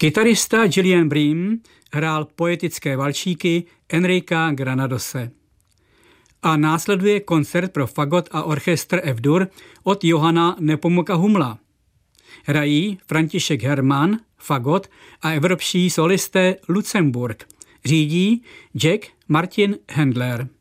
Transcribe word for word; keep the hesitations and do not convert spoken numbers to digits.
Kytarista Julian Bream hrál poetické valčíky Enrika Granadose. A následuje koncert pro fagot a orchestr F-dur od Johana Nepomuka Humla. Hrají František Herman, fagot, a evropští solisté Lucemburk. Řídí Jack Martin Handler.